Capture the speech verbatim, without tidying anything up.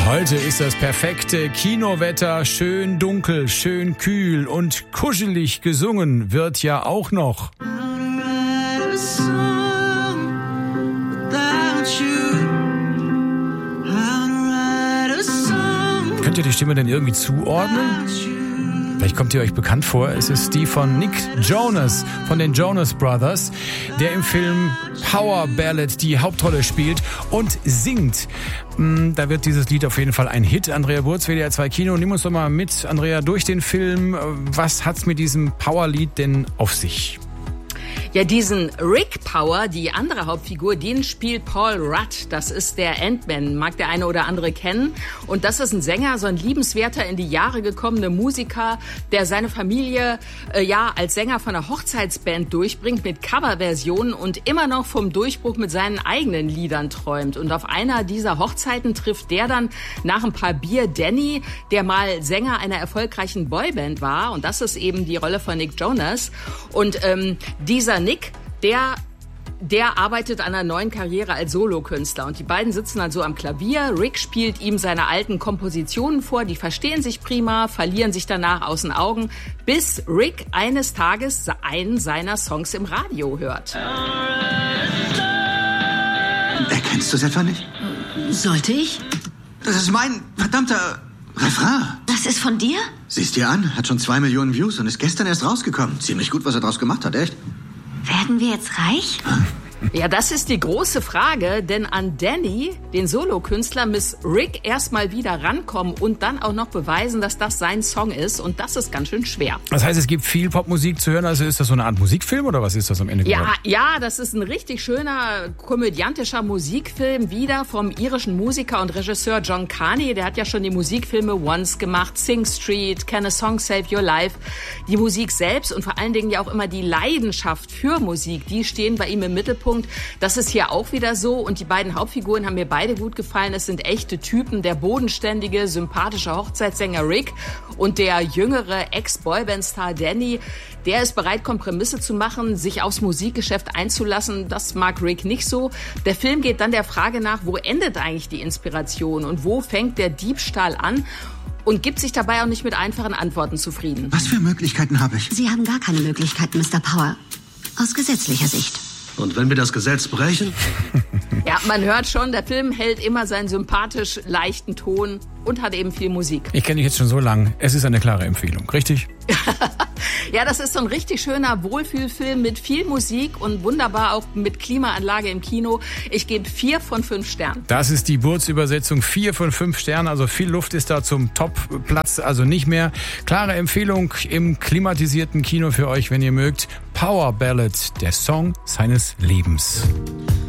Heute ist das perfekte Kinowetter, schön dunkel, schön kühl und kuschelig gesungen wird ja auch noch. Könnt ihr die Stimme denn irgendwie zuordnen? Vielleicht kommt ihr euch bekannt vor, es ist die von Nick Jonas, von den Jonas Brothers, der im Film Power Ballad die Hauptrolle spielt und singt. Da wird dieses Lied auf jeden Fall ein Hit. Andrea Burz, W D R zwei Kino, nimm uns doch mal mit, Andrea, durch den Film. Was hat's mit diesem Powerlied denn auf sich? Ja, diesen Rick Power, die andere Hauptfigur, den spielt Paul Rudd. Das ist der Ant-Man, mag der eine oder andere kennen. Und das ist ein Sänger, so ein liebenswerter, in die Jahre gekommene Musiker, der seine Familie äh, ja als Sänger von einer Hochzeitsband durchbringt mit Coverversionen und immer noch vom Durchbruch mit seinen eigenen Liedern träumt. Und auf einer dieser Hochzeiten trifft der dann nach ein paar Bier Danny, der mal Sänger einer erfolgreichen Boyband war. Und das ist eben die Rolle von Nick Jonas. Und ähm, dieser Nick, der, der arbeitet an einer neuen Karriere als Solokünstler und die beiden sitzen dann so am Klavier. Rick spielt ihm seine alten Kompositionen vor, die verstehen sich prima, verlieren sich danach aus den Augen, bis Rick eines Tages einen seiner Songs im Radio hört. Erkennst du es etwa nicht? Sollte ich? Das ist mein verdammter Refrain. Das ist von dir? Siehst dir an, hat schon zwei Millionen Views und ist gestern erst rausgekommen. Ziemlich gut, was er draus gemacht hat, echt. Werden wir jetzt reich? Ja, das ist die große Frage, denn an Danny, den Solokünstler, muss Rick erstmal wieder rankommen und dann auch noch beweisen, dass das sein Song ist und das ist ganz schön schwer. Das heißt, es gibt viel Popmusik zu hören, also ist das so eine Art Musikfilm oder was ist das am Ende geworden? Ja, ja, das ist ein richtig schöner, komödiantischer Musikfilm, wieder vom irischen Musiker und Regisseur John Carney, der hat ja schon die Musikfilme Once gemacht, Sing Street, Can a Song Save Your Life. Die Musik selbst und vor allen Dingen ja auch immer die Leidenschaft für Musik, die stehen bei ihm im Mittelpunkt. Das ist hier auch wieder so und die beiden Hauptfiguren haben mir beide gut gefallen. Es sind echte Typen, der bodenständige, sympathische Hochzeitssänger Rick und der jüngere Ex-Boyband-Star Danny. Der ist bereit, Kompromisse zu machen, sich aufs Musikgeschäft einzulassen. Das mag Rick nicht so. Der Film geht dann der Frage nach, wo endet eigentlich die Inspiration und wo fängt der Diebstahl an? Und gibt sich dabei auch nicht mit einfachen Antworten zufrieden. Was für Möglichkeiten habe ich? Sie haben gar keine Möglichkeiten, Mister Power. Aus gesetzlicher Sicht. Und wenn wir das Gesetz brechen? Ja, man hört schon, der Film hält immer seinen sympathisch leichten Ton und hat eben viel Musik. Ich kenne dich jetzt schon so lang. Es ist eine klare Empfehlung, richtig? Ja, das ist so ein richtig schöner Wohlfühlfilm mit viel Musik und wunderbar auch mit Klimaanlage im Kino. Ich gebe vier von fünf Sternen. Das ist die Burz-Übersetzung. Vier von fünf Sternen, also viel Luft ist da zum Top-Platz, also nicht mehr. Klare Empfehlung im klimatisierten Kino für euch, wenn ihr mögt. Power Ballad, der Song seines Lebens.